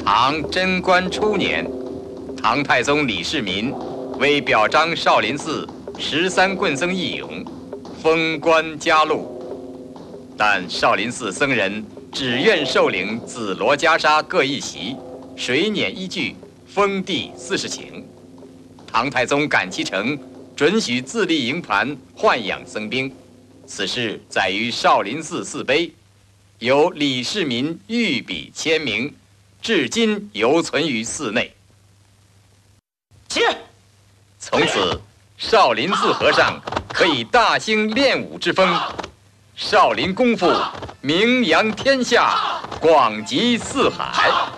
唐贞观初年，唐太宗李世民为表彰少林寺13棍僧义勇，封官加禄。但少林寺僧人只愿受领紫罗袈裟各一袭，水碾一具，封地40顷。唐太宗感其诚，准许自立营盘，豢养僧兵。此事载于少林寺寺碑，由李世民御笔签名，至今犹存于寺内。从此，少林寺和尚可以大兴练武之风，少林功夫名扬天下，广集四海。